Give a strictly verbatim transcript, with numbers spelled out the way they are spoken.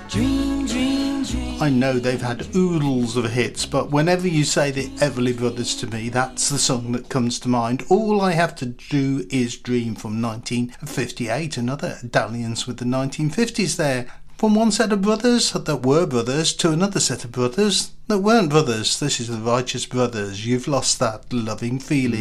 Dream, dream, dream. I know they've had oodles of hits, but whenever you say the Everly Brothers to me, that's the song that comes to mind. All I Have to Do Is Dream from nineteen fifty-eight. Another dalliance with the nineteen fifties there. From one set of brothers that were brothers to another set of brothers that weren't brothers. This is the Righteous Brothers. You've Lost That Loving Feeling.